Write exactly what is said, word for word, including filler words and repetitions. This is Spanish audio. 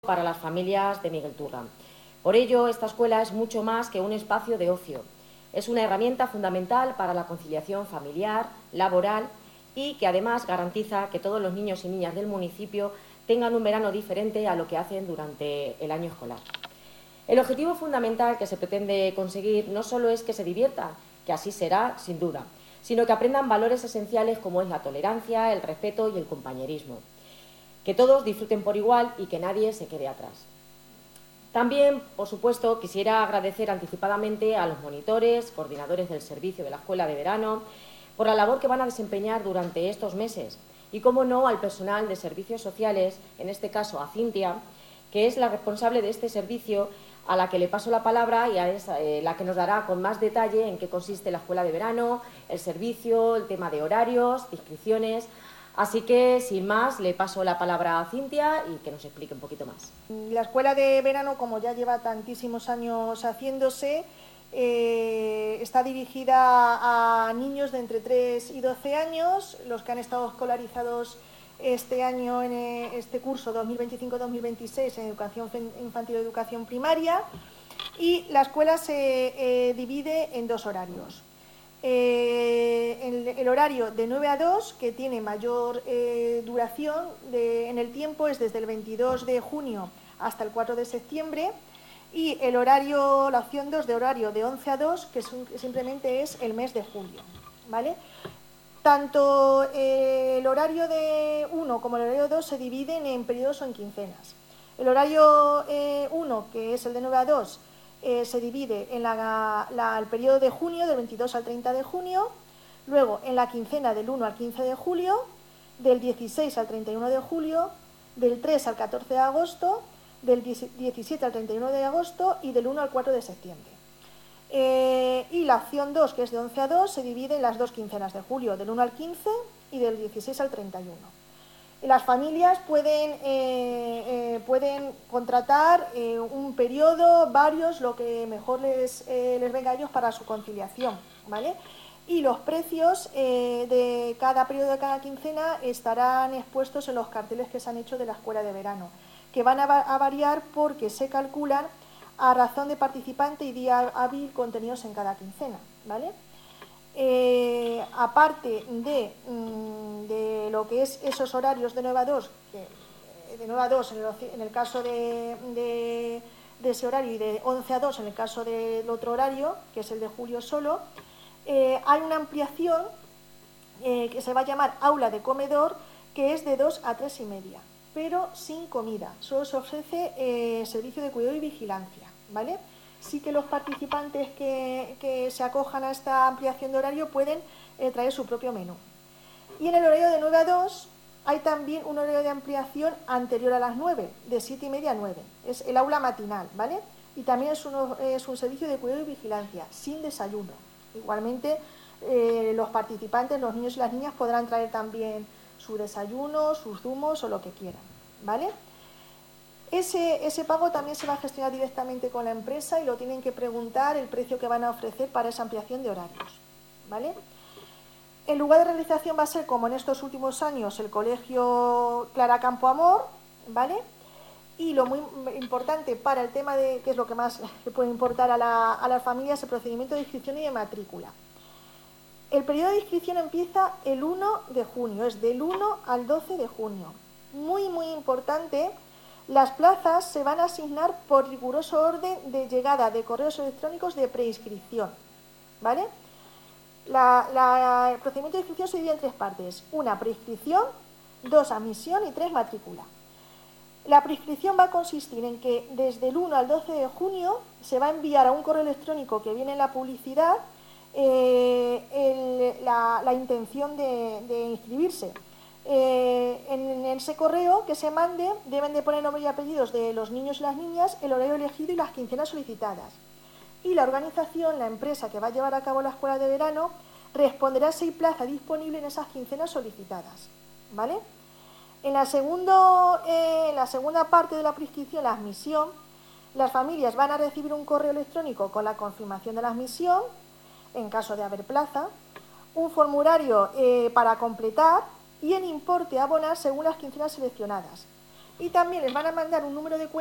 para las familias de Miguel Turra. Por ello, esta escuela es mucho más que un espacio de ocio. Es una herramienta fundamental para la conciliación familiar, laboral y que además garantiza que todos los niños y niñas del municipio tengan un verano diferente a lo que hacen durante el año escolar. El objetivo fundamental que se pretende conseguir no solo es que se diviertan, que así será sin duda, sino que aprendan valores esenciales como es la tolerancia, el respeto y el compañerismo. Que todos disfruten por igual y que nadie se quede atrás. También, por supuesto, quisiera agradecer anticipadamente a los monitores, coordinadores del servicio de la Escuela de Verano, por la labor que van a desempeñar durante estos meses y, cómo no, al personal de servicios sociales, en este caso a Cintia, que es la responsable de este servicio, a la que le paso la palabra y a esa, eh, la que nos dará con más detalle en qué consiste la Escuela de Verano, el servicio, el tema de horarios, de inscripciones. Así que, sin más, le paso la palabra a Cintia y que nos explique un poquito más. La Escuela de Verano, como ya lleva tantísimos años haciéndose, eh, está dirigida a niños de entre tres y doce años, los que han estado escolarizados este año en este curso dos mil veinticinco dos mil veintiséis en educación infantil y educación primaria, y la escuela se eh, divide en dos horarios. Eh, el, el horario de nueve a dos, que tiene mayor eh, duración de, en el tiempo, es desde el veintidós de junio hasta el cuatro de septiembre, y el horario, la opción dos de horario de once a dos, que es un, simplemente es el mes de julio, ¿vale? Tanto eh, el horario de uno como el horario dos se dividen en periodos o en quincenas. El horario eh, uno, que es el de nueve a dos, Eh, se divide en la, la, el periodo de junio, del veintidós al treinta de junio, luego en la quincena del uno al quince de julio, del dieciséis al treinta y uno de julio, del tres al catorce de agosto, del diecisiete al treinta y uno de agosto y del uno al cuatro de septiembre. Eh, y la opción dos, que es de once a dos, se divide en las dos quincenas de julio, del uno al quince y del dieciséis al treinta y uno. Las familias pueden, eh, eh, pueden contratar eh, un periodo, varios, lo que mejor les, eh, les venga a ellos para su conciliación, ¿vale? Y los precios eh, de cada periodo de cada quincena estarán expuestos en los carteles que se han hecho de la Escuela de Verano, que van a, a variar porque se calculan a razón de participante y día hábil contenidos en cada quincena, ¿vale? Eh, aparte de, de lo que es esos horarios de nueve a dos, de nueve a dos en el, en el caso de, de, de ese horario y de once a dos en el caso del otro horario, que es el de julio solo, eh, hay una ampliación eh, que se va a llamar aula de comedor, que es de dos a tres y media, pero sin comida, solo se ofrece eh, servicio de cuidado y vigilancia, ¿vale? Sí que los participantes que, que se acojan a esta ampliación de horario pueden eh, traer su propio menú. Y en el horario de nueve a dos hay también un horario de ampliación anterior a las nueve, de siete y media a nueve. Es el aula matinal, ¿vale? Y también es un, es un servicio de cuidado y vigilancia, sin desayuno. Igualmente, eh, los participantes, los niños y las niñas, podrán traer también su desayuno, sus zumos o lo que quieran, ¿vale? Ese, ese pago también se va a gestionar directamente con la empresa y lo tienen que preguntar el precio que van a ofrecer para esa ampliación de horarios, ¿vale? El lugar de realización va a ser, como en estos últimos años, el Colegio Clara Campoamor, ¿vale? Y lo muy importante para el tema de, que es lo que más le puede importar a la, a las familias, el procedimiento de inscripción y de matrícula. El periodo de inscripción empieza el uno de junio, es del uno al doce de junio. Muy, muy importante. Las plazas se van a asignar por riguroso orden de llegada de correos electrónicos de preinscripción, ¿vale? La, la, el procedimiento de inscripción se divide en tres partes: una, preinscripción; dos, admisión; y tres, matrícula. La preinscripción va a consistir en que desde el uno al doce de junio se va a enviar a un correo electrónico que viene en la publicidad eh, el, la, la intención de, de inscribirse. Eh, en ese correo que se mande deben de poner nombre y apellidos de los niños y las niñas, el horario elegido y las quincenas solicitadas. Y la organización, la empresa que va a llevar a cabo la escuela de verano, responderá si hay plaza disponible en esas quincenas solicitadas, ¿vale? En la, segundo, eh, en la segunda parte de la prescripción, la admisión, las familias van a recibir un correo electrónico con la confirmación de la admisión, en caso de haber plaza, un formulario eh, para completar y el importe a abonar según las quincenas seleccionadas. y también les van a mandar un número de cuenta